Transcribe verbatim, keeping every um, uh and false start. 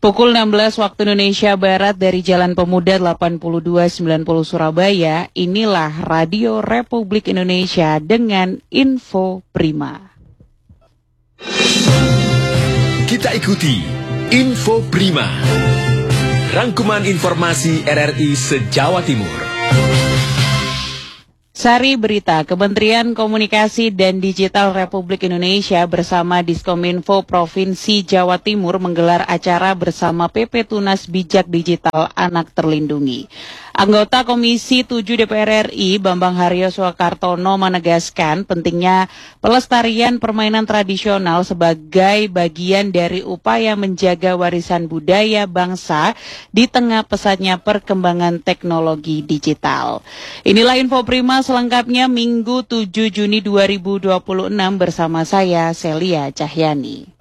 Pukul enam belas waktu Indonesia Barat dari Jalan Pemuda delapan puluh dua sembilan puluh Surabaya, inilah Radio Republik Indonesia dengan Info Prima. Kita ikuti Info Prima, rangkuman informasi R R I se-Jawa Timur. Sari berita, Kementerian Komunikasi dan Digital Republik Indonesia bersama Diskominfo Provinsi Jawa Timur menggelar acara bersama P P Tunas Bijak Digital Anak Terlindungi. Anggota Komisi tujuh D P R R I Bambang Haryo Swakartono menegaskan pentingnya pelestarian permainan tradisional sebagai bagian dari upaya menjaga warisan budaya bangsa di tengah pesatnya perkembangan teknologi digital. Inilah Info Prima selengkapnya Minggu tujuh Juni dua ribu dua puluh enam bersama saya Celia Cahyani.